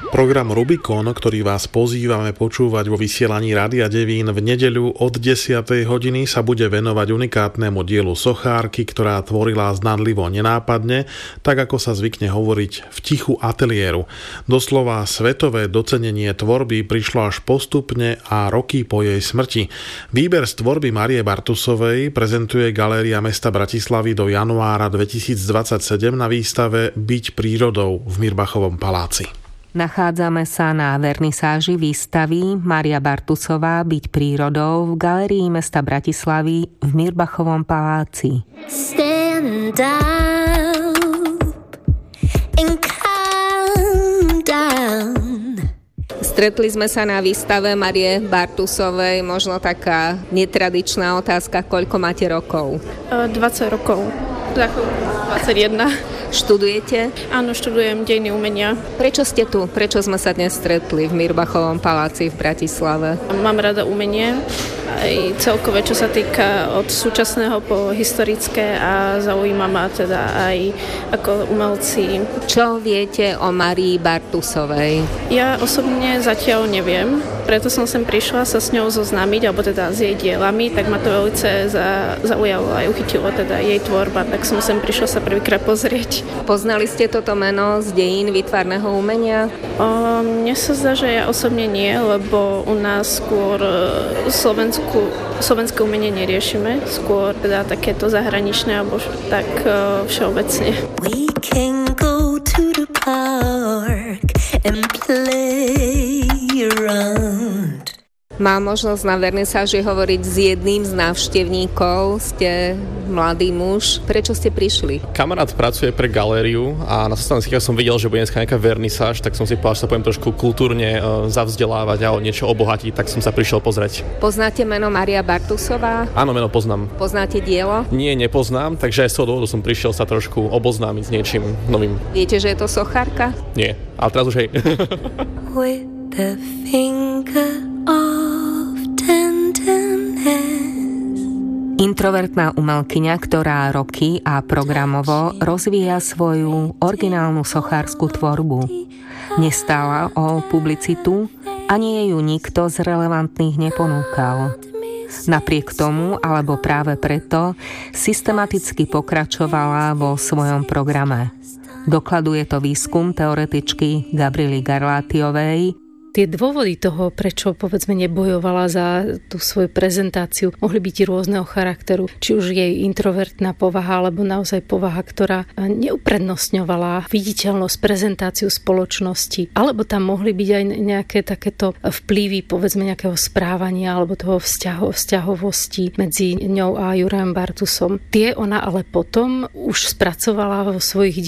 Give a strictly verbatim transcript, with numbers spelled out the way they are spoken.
Program Rubikon, ktorý vás pozývame počúvať vo vysielaní Rádia Devín v nedeľu od desiatej hodiny, sa bude venovať unikátnemu dielu sochárky, ktorá tvorila zdanlivo nenápadne, tak ako sa zvykne hovoriť v tichu ateliéru. Doslova svetové docenenie tvorby prišlo až postupne a roky po jej smrti. Výber z tvorby Márie Bartusovej prezentuje Galéria mesta Bratislavy do januára dvetisícdvadsaťsedem na výstave Byť prírodou v Mirbachovom paláci. Nachádzame sa na vernisáži výstavy Mária Bartusová Byť prírodou v Galérii mesta Bratislavy v Mirbachovom paláci. Stand up and calm down. Stretli sme sa na výstave Márie Bartusovej. Možno taká netradičná otázka, koľko máte rokov? dvadsať rokov. dvadsaťjeden. Študujete? Áno, študujem dejiny umenia. Prečo ste tu? Prečo sme sa dnes stretli v Mirbachovom paláci v Bratislave? Mám rada umenie, aj celkové, čo sa týka od súčasného po historické a zaujíma ma teda aj ako umelci. Čo viete o Márii Bartusovej? Ja osobne zatiaľ neviem, preto som sem prišla sa s ňou zoznámiť, alebo teda s jej dielami, tak ma to veľmi za, zaujalo aj uchytilo teda jej tvorba, tak som sem prišla sa prvýkrát pozrieť. Poznali ste toto meno z dejín výtvarného umenia? O, mne sa zdá, že ja osobne nie, lebo u nás skôr Slovensku, slovenské umenie neriešime, skôr teda takéto zahraničné alebo tak všeobecne. We can go to the park and play around. Mám možnosť na vernisáži hovoriť s jedným z návštevníkov. Ste mladý muž. Prečo ste prišli? Kamarát pracuje pre galériu a na sociálnych sieťach som videl, že bude dneska nejaká vernisáž, tak som si povedal, že sa poviem trošku kultúrne uh, zavzdelávať a o niečo obohatiť, tak som sa prišiel pozrieť. Poznáte meno Mária Bartusová? Áno, meno poznám. Poznáte dielo? Nie, nepoznám, takže aj z toho dôvodu som prišiel sa trošku oboznámiť s niečím novým. Viete, že je to sochárka? Nie, ale teraz už hej. With the finger of tenderness. Introvertná umelkyňa, ktorá roky a programovo rozvíja svoju originálnu sochárskú tvorbu. Nestála o publicitu, ani jej ju nikto z relevantných neponúkal. Napriek tomu, alebo práve preto, systematicky pokračovala vo svojom programe. Dokladuje to výskum teoretičky Gabriely Garlátiovej. Tie dôvody toho, prečo povedzme nebojovala za tú svoju prezentáciu, mohli byť rôzneho charakteru. Či už jej introvertná povaha, alebo naozaj povaha, ktorá neuprednostňovala viditeľnosť, prezentáciu spoločnosti. Alebo tam mohli byť aj nejaké takéto vplyvy, povedzme nejakého správania, alebo toho vzťaho, vzťahovosti medzi ňou a Jurajom Bartusom. Tie ona ale potom už spracovala vo svojich